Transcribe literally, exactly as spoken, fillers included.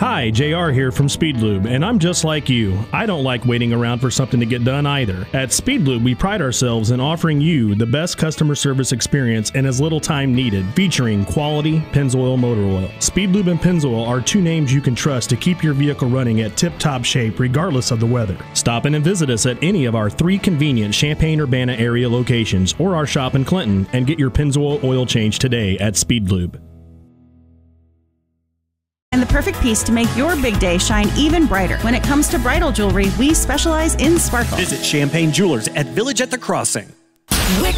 Hi, J R here from Speedlube, and I'm just like you. I don't like waiting around for something to get done either. At Speedlube, we pride ourselves in offering you the best customer service experience in as little time needed, featuring quality Pennzoil motor oil. Speedlube and Pennzoil are two names you can trust to keep your vehicle running at tip-top shape regardless of the weather. Stop in and visit us at any of our three convenient Champaign-Urbana area locations or our shop in Clinton and get your Pennzoil oil change today at Speedlube. And the perfect piece to make your big day shine even brighter. When it comes to bridal jewelry, we specialize in sparkle. Visit Champagne Jewelers at Village at the Crossing.